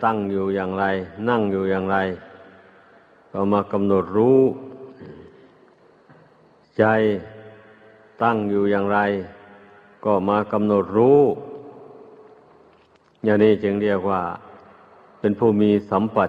ตั้งอยู่อย่างไรนั่งอยู่อย่างไรก็มากำหนดรู้ใจตั้งอยู่อย่างไรก็มากำหนดรู้อย่างนี้จึงเรียกว่าเป็นผู้มีสัมป